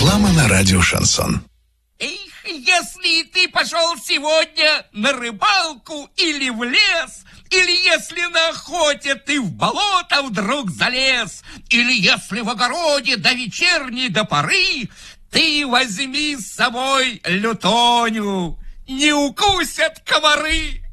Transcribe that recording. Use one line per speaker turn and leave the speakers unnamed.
Реклама на радио «Шансон».
Эх, если ты пошел сегодня на рыбалку или в лес, или если на охоте ты в болото вдруг залез, или если в огороде до вечерней до поры, ты возьми с собой лютоню, не укусят комары.